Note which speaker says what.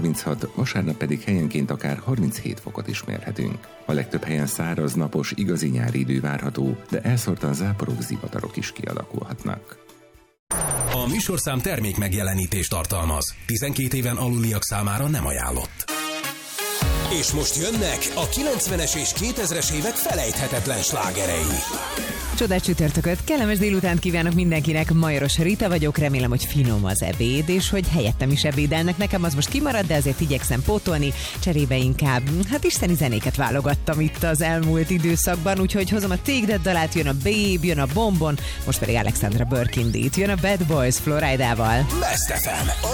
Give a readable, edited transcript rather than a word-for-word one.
Speaker 1: 36, vasárnap pedig helyenként akár 37 fokot is mérhetünk. A legtöbb helyen száraz, napos, igazi nyári idő várható, de elszórtan záporok, zivatarok is kialakulhatnak.
Speaker 2: A műsorszám termék megjelenítést tartalmaz. 12 éven aluliak számára nem ajánlott. És most jönnek a 90-es és 2000-es évek felejthetetlen slágerei.
Speaker 3: Csodás csütörtököt, kellemes délutánt kívánok mindenkinek, Majoros Rita vagyok, remélem, hogy finom az ebéd, és hogy helyettem is ebédelnek, nekem az most kimarad, de azért igyekszem pótolni, cserébe inkább, isteni zenéket válogattam itt az elmúlt időszakban, úgyhogy hozom a Take That dalát, jön a Babe, jön a Bombon, most pedig Alexandra Burke indít, jön a Bad Boys Floridával.
Speaker 2: Best FM, a